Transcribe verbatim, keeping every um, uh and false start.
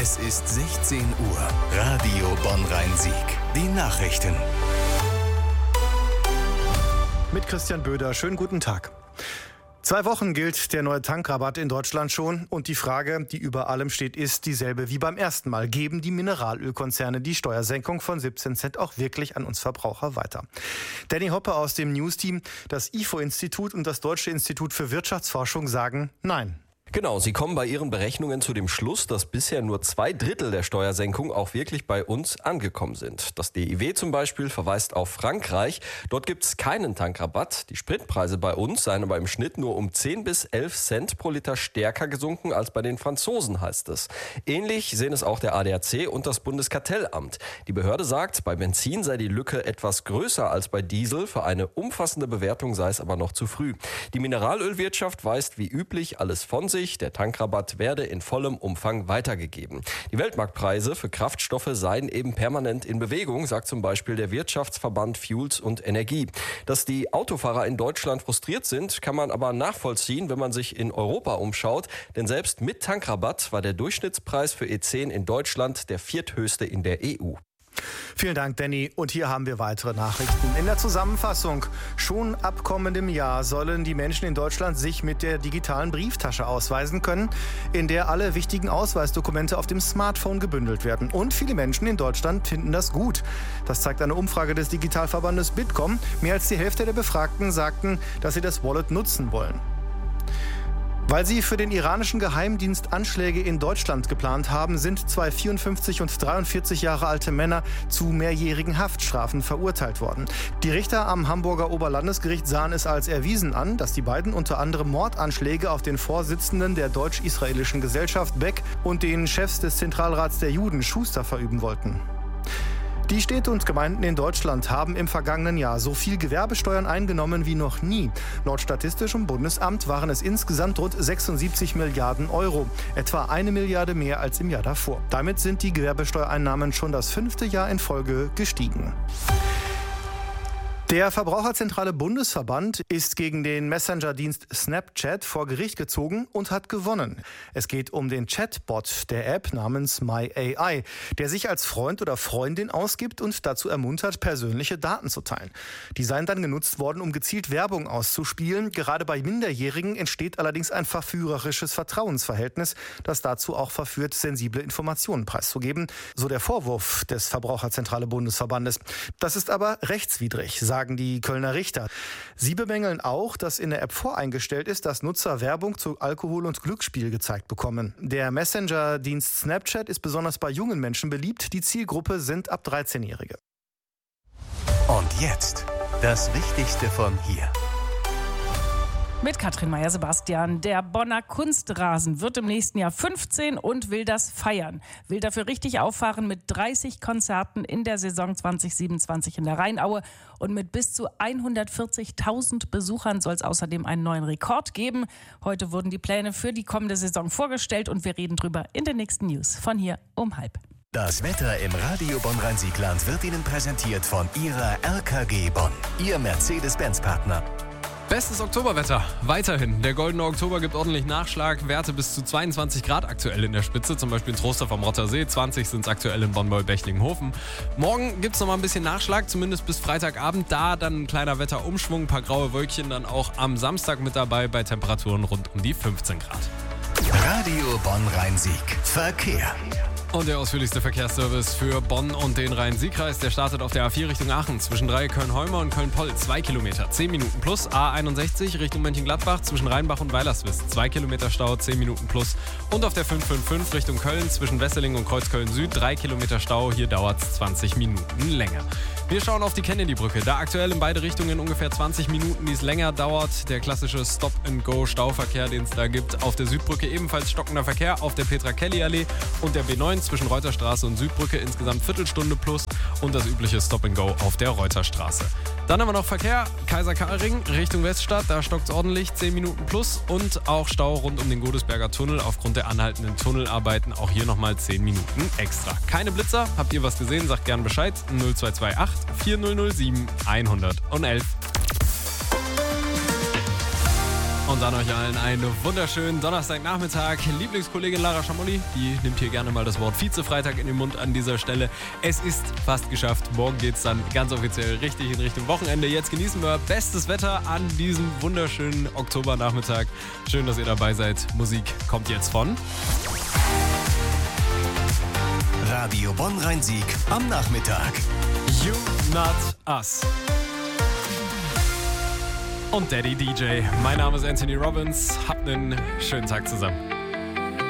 Es ist sechzehn Uhr. Radio Bonn-Rhein-Sieg. Die Nachrichten. Mit Christian Böder. Schönen guten Tag. Zwei Wochen gilt der neue Tankrabatt in Deutschland schon. Und die Frage, die über allem steht, ist dieselbe wie beim ersten Mal. Geben die Mineralölkonzerne die Steuersenkung von siebzehn Cent auch wirklich an uns Verbraucher weiter? Danny Hoppe aus dem News-Team, das I F O-Institut und das Deutsche Institut für Wirtschaftsforschung sagen Nein. Genau, sie kommen bei ihren Berechnungen zu dem Schluss, dass bisher nur zwei Drittel der Steuersenkung auch wirklich bei uns angekommen sind. Das D I W zum Beispiel verweist auf Frankreich. Dort gibt es keinen Tankrabatt. Die Spritpreise bei uns seien aber im Schnitt nur um zehn bis elf Cent pro Liter stärker gesunken als bei den Franzosen, heißt es. Ähnlich sehen es auch der A D A C und das Bundeskartellamt. Die Behörde sagt, bei Benzin sei die Lücke etwas größer als bei Diesel. Für eine umfassende Bewertung sei es aber noch zu früh. Die Mineralölwirtschaft weist wie üblich alles von sich. Der Tankrabatt werde in vollem Umfang weitergegeben. Die Weltmarktpreise für Kraftstoffe seien eben permanent in Bewegung, sagt zum Beispiel der Wirtschaftsverband Fuels und Energie. Dass die Autofahrer in Deutschland frustriert sind, kann man aber nachvollziehen, wenn man sich in Europa umschaut. Denn selbst mit Tankrabatt war der Durchschnittspreis für E zehn in Deutschland der vierthöchste in der E U. Vielen Dank, Danny. Und hier haben wir weitere Nachrichten. In der Zusammenfassung: Schon ab kommendem Jahr sollen die Menschen in Deutschland sich mit der digitalen Brieftasche ausweisen können, in der alle wichtigen Ausweisdokumente auf dem Smartphone gebündelt werden. Und viele Menschen in Deutschland finden das gut. Das zeigt eine Umfrage des Digitalverbandes Bitkom. Mehr als die Hälfte der Befragten sagten, dass sie das Wallet nutzen wollen. Weil sie für den iranischen Geheimdienst Anschläge in Deutschland geplant haben, sind zwei vierundfünfzig und dreiundvierzig Jahre alte Männer zu mehrjährigen Haftstrafen verurteilt worden. Die Richter am Hamburger Oberlandesgericht sahen es als erwiesen an, dass die beiden unter anderem Mordanschläge auf den Vorsitzenden der deutsch-israelischen Gesellschaft Beck und den Chefs des Zentralrats der Juden Schuster verüben wollten. Die Städte und Gemeinden in Deutschland haben im vergangenen Jahr so viel Gewerbesteuern eingenommen wie noch nie. Laut Statistischem Bundesamt waren es insgesamt rund sechsundsiebzig Milliarden Euro, etwa eine Milliarde mehr als im Jahr davor. Damit sind die Gewerbesteuereinnahmen schon das fünfte Jahr in Folge gestiegen. Der Verbraucherzentrale Bundesverband ist gegen den Messenger-Dienst Snapchat vor Gericht gezogen und hat gewonnen. Es geht um den Chatbot der App namens MyAI, der sich als Freund oder Freundin ausgibt und dazu ermuntert, persönliche Daten zu teilen. Die seien dann genutzt worden, um gezielt Werbung auszuspielen. Gerade bei Minderjährigen entsteht allerdings ein verführerisches Vertrauensverhältnis, das dazu auch verführt, sensible Informationen preiszugeben. So der Vorwurf des Verbraucherzentrale Bundesverbandes. Das ist aber rechtswidrig, sagen die Kölner Richter. Sie bemängeln auch, dass in der App voreingestellt ist, dass Nutzer Werbung zu Alkohol und Glücksspiel gezeigt bekommen. Der Messenger-Dienst Snapchat ist besonders bei jungen Menschen beliebt. Die Zielgruppe sind ab dreizehnjährige. Und jetzt das Wichtigste von hier. Mit Katrin Meyer-Sebastian. Der Bonner Kunstrasen wird im nächsten Jahr fünfzehn und will das feiern. Will dafür richtig auffahren mit dreißig Konzerten in der Saison zwanzig siebenundzwanzig in der Rheinaue. Und mit bis zu hundertvierzigtausend Besuchern soll es außerdem einen neuen Rekord geben. Heute wurden die Pläne für die kommende Saison vorgestellt und wir reden drüber in den nächsten News. Von hier um halb. Das Wetter im Radio Bonn-Rhein-Sieg-Land wird Ihnen präsentiert von Ihrer R K G Bonn, Ihr Mercedes-Benz-Partner. Bestes Oktoberwetter. Weiterhin. Der goldene Oktober gibt ordentlich Nachschlag. Werte bis zu zweiundzwanzig Grad aktuell in der Spitze. Zum Beispiel in Trostorf am Rottersee. zwanzig sind es aktuell in Bonn-Beulbechlinghofen. Morgen gibt es noch mal ein bisschen Nachschlag. Zumindest bis Freitagabend. Da dann ein kleiner Wetterumschwung. Ein paar graue Wölkchen dann auch am Samstag mit dabei. Bei Temperaturen rund um die fünfzehn Grad. Radio Bonn-Rhein-Sieg. Verkehr. Und der ausführlichste Verkehrsservice für Bonn und den Rhein-Sieg-Kreis, der startet auf der A vier Richtung Aachen, zwischen drei Köln-Heumer und Köln-Poll, zwei Kilometer, zehn Minuten plus. A einundsechzig Richtung Mönchengladbach, zwischen Rheinbach und Weilerswist, zwei Kilometer Stau, zehn Minuten plus. Und auf der fünf fünf fünf Richtung Köln, zwischen Wesseling und Kreuzköln-Süd, drei Kilometer Stau, hier dauert es zwanzig Minuten länger. Wir schauen auf die Kennedy-Brücke, da aktuell in beide Richtungen ungefähr zwanzig Minuten, die es länger dauert. Der klassische Stop-and-Go-Stauverkehr, den es da gibt. Auf der Südbrücke ebenfalls stockender Verkehr, auf der Petra-Kelly-Allee und der B neun zwischen Reuterstraße und Südbrücke insgesamt Viertelstunde plus und das übliche Stop-and-Go auf der Reuterstraße. Dann haben wir noch Verkehr, Kaiser-Karl-Ring Richtung Weststadt, da stockt es ordentlich, zehn Minuten plus und auch Stau rund um den Godesberger Tunnel aufgrund der anhaltenden Tunnelarbeiten, auch hier nochmal zehn Minuten extra. Keine Blitzer, habt ihr was gesehen, sagt gern Bescheid, null zwei zwei acht vier null null sieben eins eins eins. Und dann euch allen einen wunderschönen Donnerstagnachmittag. Lieblingskollegin Lara Schamolli, die nimmt hier gerne mal das Wort Vize-Freitag in den Mund an dieser Stelle. Es ist fast geschafft. Morgen geht's dann ganz offiziell richtig in Richtung Wochenende. Jetzt genießen wir bestes Wetter an diesem wunderschönen Oktobernachmittag. Schön, dass ihr dabei seid. Musik kommt jetzt von Radio Bonn Rhein-Sieg am Nachmittag. You Not Us. Und Daddy D J. Mein Name ist Anthony Robbins. Habt einen schönen Tag zusammen.